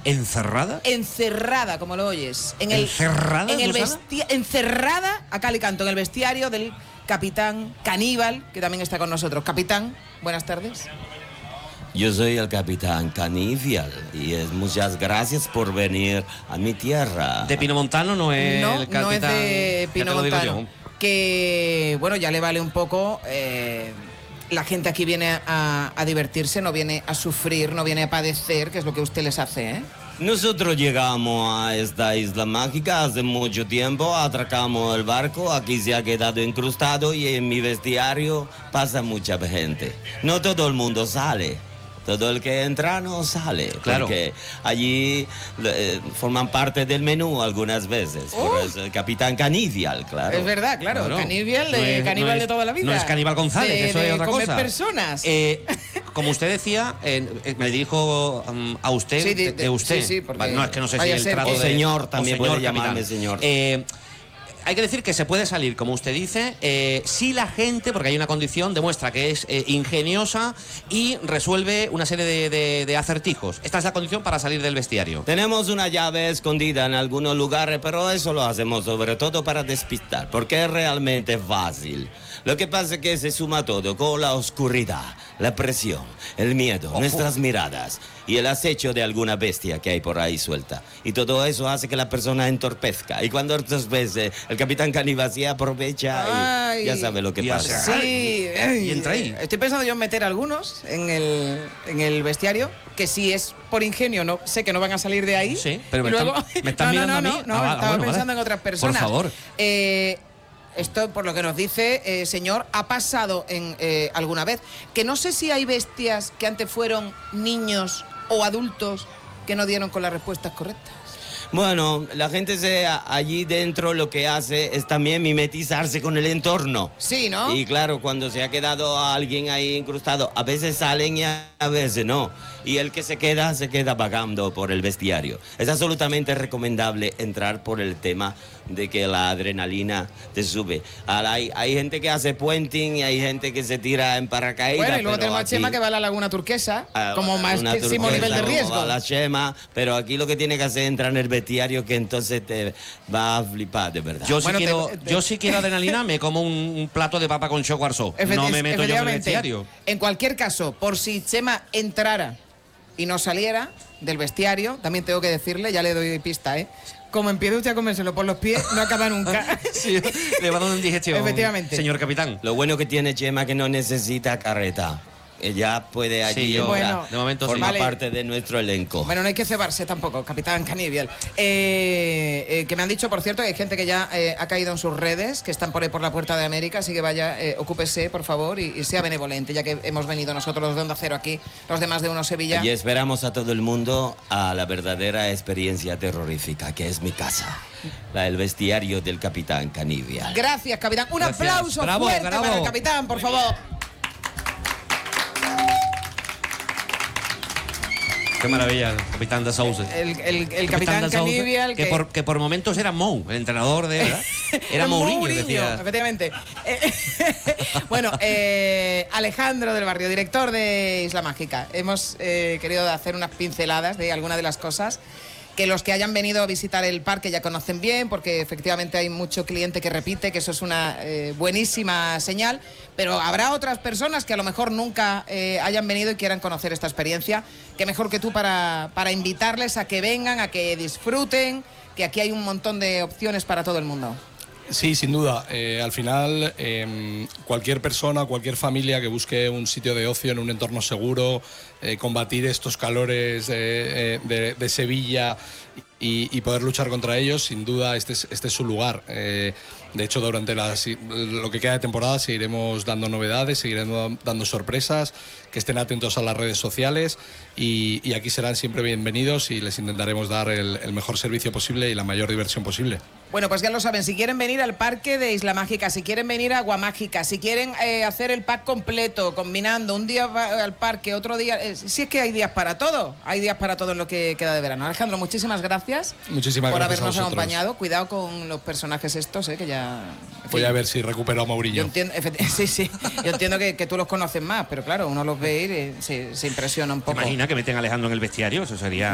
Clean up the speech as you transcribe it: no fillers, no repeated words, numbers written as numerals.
¿Encerrada? Encerrada, como lo oyes. ¿Encerrada? Encerrada, a cal y canto, en el bestiario del capitán Caníbal, que también está con nosotros. Capitán, buenas tardes. Yo soy el capitán Caníbal y muchas gracias por venir a mi tierra. ¿De Pinomontano no es No, el capitán? no es de Pinomontano. Que, bueno, ya le vale un poco. La gente aquí viene a divertirse, no viene a sufrir, no viene a padecer, que es lo que usted les hace, ¿eh? Nosotros llegamos a esta isla mágica hace mucho tiempo, atracamos el barco, aquí se ha quedado incrustado y en mi bestiario pasa mucha gente. No todo el mundo sale. Todo el que entra no sale, claro. Porque allí forman parte del menú algunas veces. Por eso el capitán Caníbal, claro. Es verdad, claro. Caníbal, caníbal de toda la vida. No es Caníbal González, eso es otra comer cosa. Personas. Como usted decía, me dirijo a usted, Sí, de usted. Sí, porque no, es que no sé si el trato O señor, también puede capitán. llamarme señor. Hay que decir que se puede salir, como usted dice, si la gente, porque hay una condición, demuestra que es ingeniosa y resuelve una serie de acertijos. Esta es la condición para salir del bestiario. Tenemos una llave escondida en algunos lugares, pero eso lo hacemos sobre todo para despistar, porque es realmente fácil. Lo que pasa es que se suma todo, con la oscuridad, la presión, el miedo, nuestras miradas y el acecho de alguna bestia que hay por ahí suelta. Y todo eso hace que la persona entorpezca. Y cuando entorpece, el capitán Caníbal se aprovecha y ya sabe lo que pasa. Sí, y entra ahí. Estoy pensando yo en meter algunos en el bestiario, que si es por ingenio, no sé que no van a salir de ahí. Sí, pero y luego, me están mirando a mí. Estaba pensando en otras personas. Por favor. Esto, por lo que nos dice, señor, ha pasado alguna vez. Que no sé si hay bestias que antes fueron niños o adultos que no dieron con las respuestas correctas. Bueno, la gente allí dentro lo que hace es también mimetizarse con el entorno. Sí, ¿no? Y claro, cuando se ha quedado alguien ahí incrustado, a veces salen y a veces no. Y el que se queda vagando por el bestiario. Es absolutamente recomendable entrar por el tema de que la adrenalina te sube. Hay gente que hace puenting y hay gente que se tira en paracaídas. Bueno, y luego tenemos a Chema que va a la Laguna Turquesa, como máximo nivel de riesgo. A la Chema, pero aquí lo que tiene que hacer es entrar en el bestiario, que entonces te va a flipar de verdad. Yo si quiero adrenalina, me como un plato de papa con choco. No me meto yo en el bestiario. En cualquier caso, por si Chema entrara y no saliera del bestiario, también tengo que decirle, ya le doy pista, como empiece usted a comérselo por los pies, no acaba nunca. Sí, le va dando indigestión. Efectivamente. Señor capitán. Lo bueno que tiene Chema es que no necesita carreta. Ella puede allí de momento forma parte de nuestro elenco. Bueno, no hay que cebarse tampoco, capitán Caníbal. Que me han dicho, por cierto, que hay gente que ya ha caído en sus redes, que están por ahí por la Puerta de América, así que vaya, ocúpese, por favor, y sea benevolente, ya que hemos venido nosotros los de Onda Cero aquí, los demás de Uno Sevilla. Y esperamos a todo el mundo a la verdadera experiencia terrorífica, que es mi casa. El bestiario del capitán Caníbal. Gracias, capitán. Un aplauso fuerte para el capitán, por favor. Qué maravilla, el capitán de Sousa. El capitán Caníbal. Que por momentos era Mou, el entrenador de... ¿verdad? Era Mourinho, decía. Efectivamente. Bueno, Alejandro del Barrio, director de Isla Mágica. Hemos querido hacer unas pinceladas de algunas de las cosas que los que hayan venido a visitar el parque ya conocen bien, porque efectivamente hay mucho cliente que repite, que eso es una buenísima señal, pero habrá otras personas que a lo mejor nunca hayan venido y quieran conocer esta experiencia. Qué mejor que tú para invitarles a que vengan, a que disfruten, que aquí hay un montón de opciones para todo el mundo. Sí, sin duda. Al final, cualquier persona, cualquier familia que busque un sitio de ocio en un entorno seguro, combatir estos calores de Sevilla y poder luchar contra ellos, sin duda este es su lugar. De hecho, durante lo que queda de temporada seguiremos dando novedades, seguiremos dando sorpresas, que estén atentos a las redes sociales y aquí serán siempre bienvenidos y les intentaremos dar el mejor servicio posible y la mayor diversión posible. Bueno, pues ya lo saben, si quieren venir al parque de Isla Mágica, si quieren venir a Agua Mágica, si quieren hacer el pack completo, combinando un día al parque, otro día... si es que hay días para todo, en lo que queda de verano. Alejandro, muchísimas gracias. Muchísimas por gracias habernos a vosotros. Acompañado. Cuidado con los personajes estos, que ya... Voy a ver si recupero a Mourinho. Yo entiendo, sí. Yo entiendo que tú los conoces más, pero claro, uno los ve y se impresiona un poco. ¿Te imaginas que meten a Alejandro en el bestiario? Eso sería...